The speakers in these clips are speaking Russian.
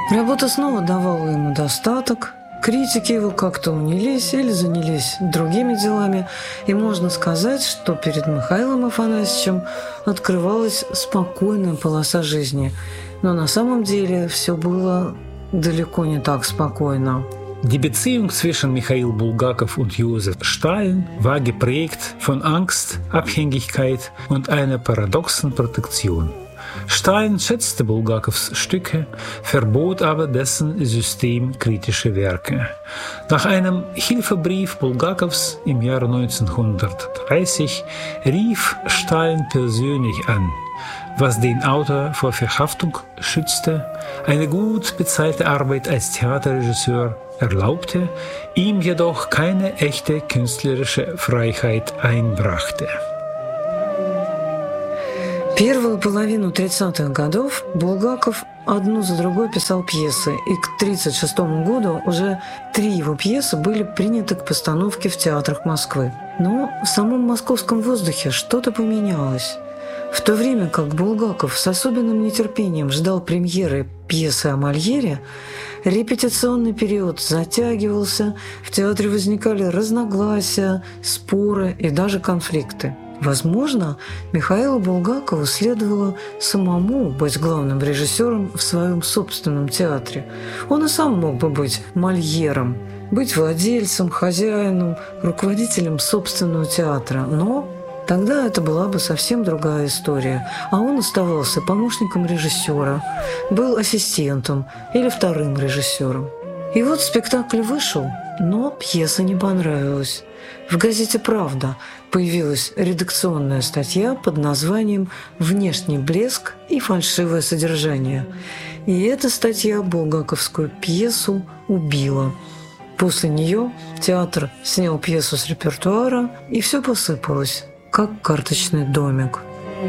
Работа снова давала ему достаток, критики его как-то унялись или занялись другими делами, и можно сказать, что перед Михаилом Афанасьевичем открывалась спокойная полоса жизни. Но на самом деле все было далеко не так спокойно. Die Beziehung zwischen Michail Bulgakov und Josef Stalin war geprägt von Angst, Abhängigkeit und einer paradoxen Protektion. Stalin schätzte Bulgakows Stücke, verbot aber dessen systemkritische Werke. Nach einem Hilfebrief Bulgakows im Jahr 1930 rief Stalin persönlich an, was den Autor vor Verhaftung schützte, eine gut bezahlte Arbeit als Theaterregisseur erlaubte, ihm jedoch keine echte künstlerische Freiheit einbrachte. Первую половину 30-х годов Булгаков одну за другой писал пьесы, и к 1936 году уже 3 его пьесы были приняты к постановке в театрах Москвы. Но в самом московском воздухе что-то поменялось. В то время как Булгаков с особенным нетерпением ждал премьеры пьесы о Мольере, репетиционный период затягивался, в театре возникали разногласия, споры и даже конфликты. Возможно, Михаилу Булгакову следовало самому быть главным режиссером в своем собственном театре. Он и сам мог бы быть Мольером, быть владельцем, хозяином, руководителем собственного театра, но тогда это была бы совсем другая история, а он оставался помощником режиссера, был ассистентом или вторым режиссером. И вот спектакль вышел, но пьеса не понравилась. В газете «Правда» появилась редакционная статья под названием «Внешний блеск и фальшивое содержание». И эта статья булгаковскую пьесу убила. После нее театр снял пьесу с репертуара, и все посыпалось, как карточный домик.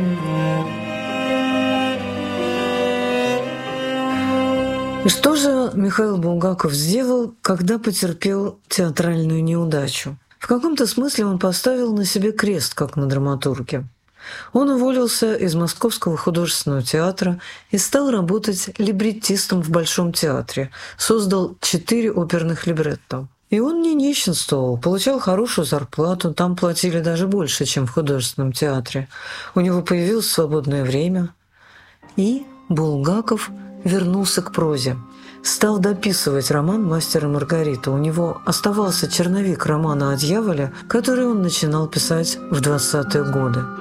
И что же Михаил Булгаков сделал, когда потерпел театральную неудачу? В каком-то смысле он поставил на себе крест, как на драматурге. Он уволился из Московского художественного театра и стал работать либреттистом в Большом театре, создал 4 оперных либретто. И он не нищенствовал, получал хорошую зарплату, там платили даже больше, чем в художественном театре. У него появилось свободное время, и Булгаков вернулся к прозе. Стал дописывать роман «Мастер и Маргарита». У него оставался черновик романа о дьяволе, который он начинал писать в 20-е годы.